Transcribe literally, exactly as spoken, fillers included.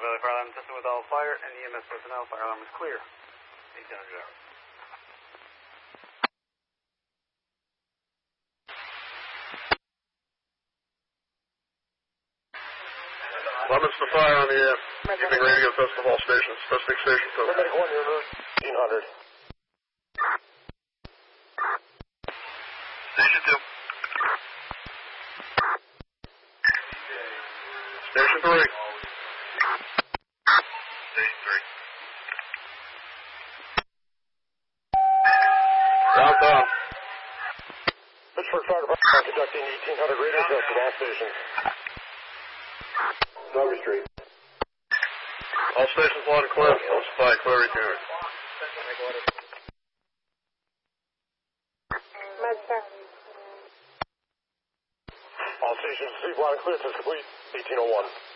Valley Fire Alarm System with all fire and E M S personnel. Fire alarm is clear. eighteen hundred hours. Limits to fire on the uh, evening radio test of all stations. Testing station code. Medic one, you're eighteen hundred. Station two. Station three. Station three. Downtown. Pittsburgh Fire Department conducting eighteen hundred radio test at all stations. Dogger Street. All stations loud and clear. Notify clear return. Master. All stations received loud and clear. Test complete. eighteen oh one.